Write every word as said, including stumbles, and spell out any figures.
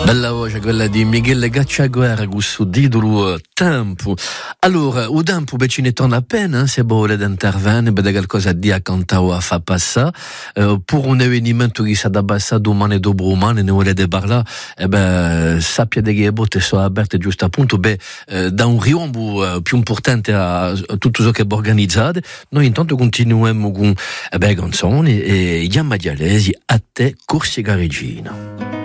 Bella voce quella di Miguel Gacciaguerra con suo titolo Tempo. Allora, il tempo ci ne torna appena, se vuole intervenire, per qualcosa di a cantare o a far passare, eh, per un avvenimento che si è abbassato domani e dopodomani, ne volete parlare, eh beh, sappia che le botte sono aperte giusto appunto, beh, eh, da un riombo eh, più importante a, a tutto ciò che è organizzato. Noi intanto continuiamo con eh beh, canzoni e Iamma Dialesi, a te, Corsica Regina.